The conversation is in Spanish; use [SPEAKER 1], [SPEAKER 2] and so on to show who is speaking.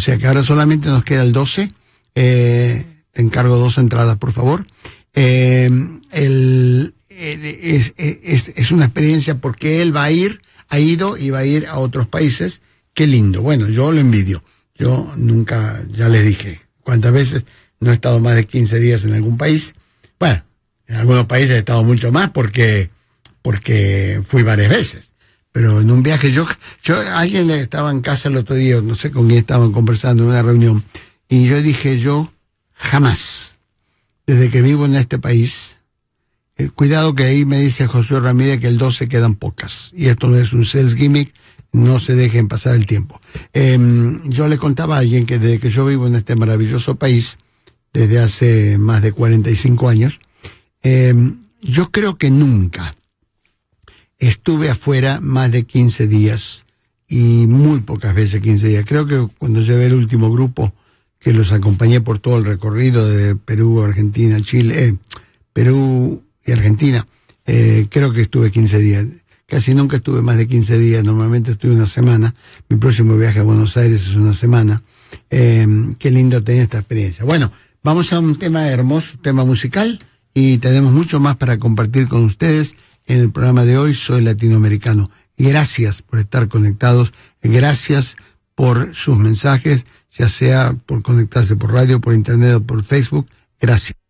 [SPEAKER 1] sea que ahora solamente nos queda el 12. Te encargo 2 entradas, por favor. Es una experiencia porque él ha ido y va a ir a otros países. Qué lindo. Bueno, yo lo envidio. Yo nunca, ya les dije, cuántas veces no he estado más de 15 días en algún país. Bueno, en algunos países he estado mucho más porque fui varias veces. Pero en un viaje, alguien estaba en casa el otro día, no sé con quién estaban conversando en una reunión, y yo dije, yo jamás, desde que vivo en este país, cuidado que ahí me dice José Ramírez que el 12 quedan pocas, y esto no es un sales gimmick, no se dejen pasar el tiempo. Yo le contaba a alguien que desde que yo vivo en este maravilloso país, desde hace más de 45 años, yo creo que nunca estuve afuera más de 15 días, y muy pocas veces 15 días. Creo que cuando llevé el último grupo, que los acompañé por todo el recorrido de Perú, Argentina, Chile, Perú y Argentina, creo que estuve 15 días. Casi nunca estuve más de 15 días, normalmente estuve una semana. Mi próximo viaje a Buenos Aires es una semana. Qué lindo tener esta experiencia. Bueno, vamos a un tema hermoso, tema musical, y tenemos mucho más para compartir con ustedes en el programa de hoy. Soy Latinoamericano. Gracias por estar conectados, gracias por sus mensajes, ya sea por conectarse por radio, por internet o por Facebook. Gracias.